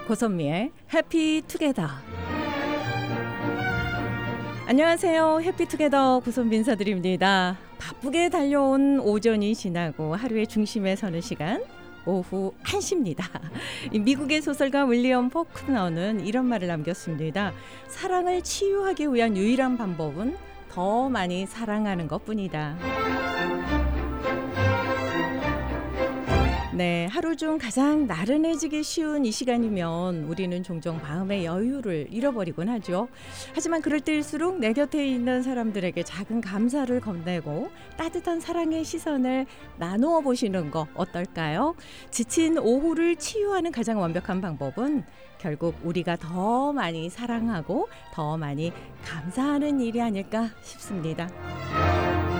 고선미의 해피투게더. 안녕하세요. 해피투게더 고선미 인사드립니다. 바쁘게 달려온 오전이 지나고 하루의 중심에 서는 시간, 오후 1시입니다. 미국의 소설가 윌리엄 포크너는 이런 말을 남겼습니다. 사랑을 치유하기 위한 유일한 방법은 더 많이 사랑하는 것뿐이다. 네, 하루 중 가장 나른해지기 쉬운 이 시간이면 우리는 종종 마음의 여유를 잃어버리곤 하죠. 하지만 그럴 때일수록 내 곁에 있는 사람들에게 작은 감사를 건네고 따뜻한 사랑의 시선을 나누어 보시는 거 어떨까요? 지친 오후를 치유하는 가장 완벽한 방법은 결국 우리가 더 많이 사랑하고 더 많이 감사하는 일이 아닐까 싶습니다.